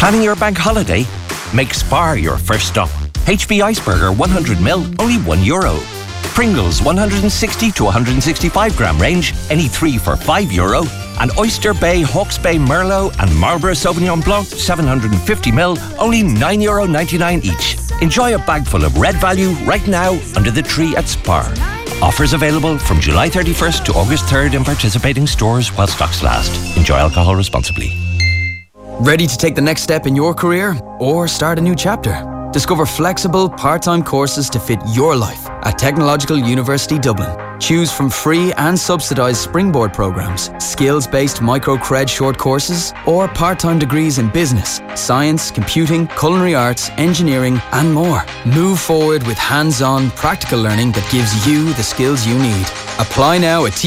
Planning your bank holiday? Make Spar your first stop. HB Iceberger 100ml, only €1. Pringles 160 to 165 gram range, any 3 for €5. And Oyster Bay, Hawke's Bay Merlot and Marlborough Sauvignon Blanc 750ml, only €9.99 each. Enjoy a bag full of red value right now under the tree at Spar. Offers available from July 31st to August 3rd in participating stores while stocks last. Enjoy alcohol responsibly. Ready to take the next step in your career or start a new chapter? Discover flexible, part-time courses to fit your life at Technological University Dublin. Choose from free and subsidised springboard programmes, skills-based micro-cred short courses, or part-time degrees in business, science, computing, culinary arts, engineering, and more. Move forward with hands-on, practical learning that gives you the skills you need. Apply now at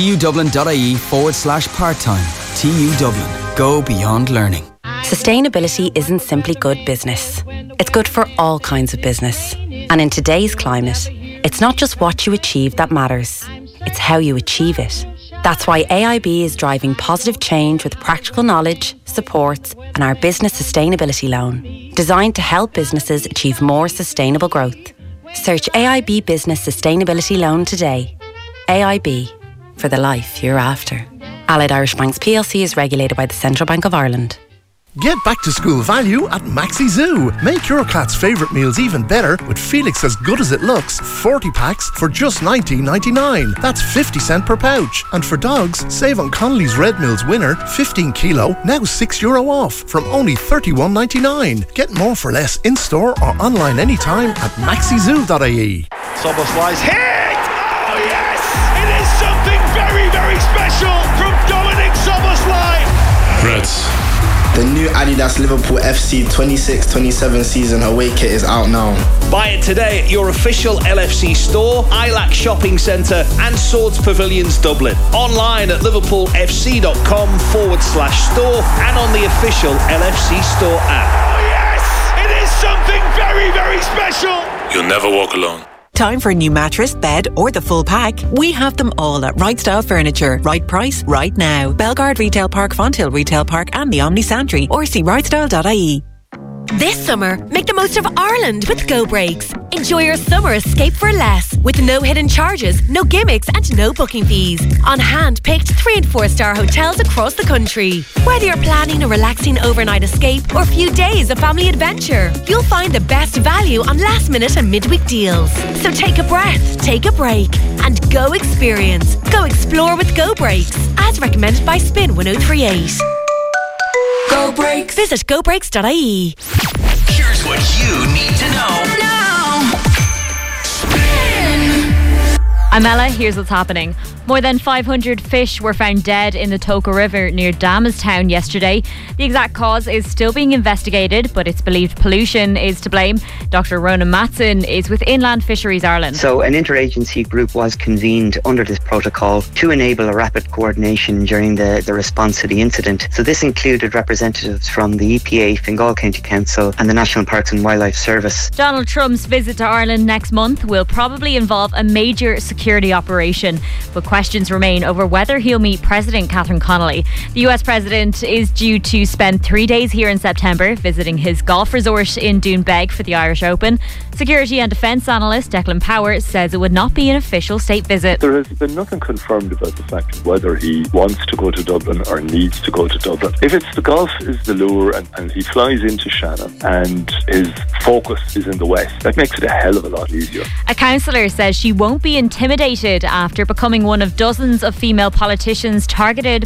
tudublin.ie/part-time. TU Dublin. Go beyond learning. Sustainability isn't simply good business. It's good for all kinds of business. And in today's climate, it's not just what you achieve that matters. It's how you achieve it. That's why AIB is driving positive change with practical knowledge, support, and our business sustainability loan, designed to help businesses achieve more sustainable growth. Search AIB Business Sustainability Loan today. AIB, for the life you're after. Allied Irish Banks plc is regulated by the Central Bank of Ireland. Get back to school value at Maxi Zoo. Make your cat's favourite meals even better with Felix As Good As It Looks 40 packs for just $19.99. That's 50 cents per pouch. And for dogs, save on Connolly's Red Mills Winner 15 kilo, now €6 off from only $31.99. Get more for less in store or online anytime at maxizoo.ie. Szoboszlai's hit! Oh yes! It is something very, very special from Dominik Szoboszlai. Reds. The new Adidas Liverpool FC 26-27 season away kit is out now. Buy it today at your official LFC store, ILAC Shopping Centre and Swords Pavilions Dublin. Online at liverpoolfc.com/store and on the official LFC store app. Oh yes! It is something very, very special! You'll never walk alone. Time for a new mattress, bed or the full pack? We have them all at Right Style Furniture. Right price, right now. Belgard Retail Park, Fonthill Retail Park and the Omni Santry, or see rightstyle.ie. This summer, make the most of Ireland with Go Breaks. Enjoy your summer escape for less with no hidden charges, no gimmicks and no booking fees on hand-picked 3- and 4-star hotels across the country. Whether you're planning a relaxing overnight escape or a few days of family adventure, you'll find the best value on last-minute and midweek deals. So take a breath, take a break and go experience. Go explore with Go Breaks, as recommended by Spin 1038. Go Breaks. Visit gobreaks.ie. Here's what you need to know now. I'm Ella, here's what's happening. More than 500 fish were found dead in the Toka River near Damastown yesterday. The exact cause is still being investigated, but it's believed pollution is to blame. Dr. Ronan Matson is with Inland Fisheries Ireland. So an interagency group was convened under this protocol to enable a rapid coordination during the response to the incident. So this included representatives from the EPA, Fingal County Council and the National Parks and Wildlife Service. Donald Trump's visit to Ireland next month will probably involve a major security operation, but questions remain over whether he'll meet President Catherine Connolly. The US President is due to spend 3 days here in September visiting his golf resort in Doonbeg for the Irish Open. Security and defence analyst Declan Power says it would not be an official state visit. There has been nothing confirmed about the fact of whether he wants to go to Dublin or needs to go to Dublin. If it's the golf is the lure and he flies into Shannon and his focus is in the west, that makes it a hell of a lot easier. A councillor says she won't be intimidated after becoming one of dozens of female politicians targeted